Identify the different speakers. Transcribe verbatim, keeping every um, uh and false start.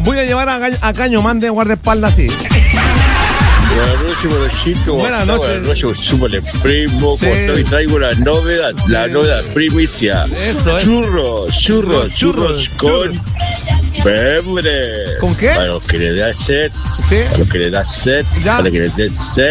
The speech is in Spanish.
Speaker 1: Voy a llevar a, Ga- a Caño, mande guardaespaldas así.
Speaker 2: Buenas noches, buenas chicos.
Speaker 1: Buenas noches.
Speaker 2: Buenas noches, súbale primo.
Speaker 1: Sí.
Speaker 2: Hoy traigo la novedad, la
Speaker 1: Sí.
Speaker 2: novedad, primicia.
Speaker 1: Eso es.
Speaker 2: Churros, churros, churros,
Speaker 1: Churros,
Speaker 2: con pebre.
Speaker 1: ¿Con qué?
Speaker 2: Para los que le da sed,
Speaker 1: Sí.
Speaker 2: para los que le da sed,
Speaker 1: Ya.
Speaker 2: para los que le dé sed.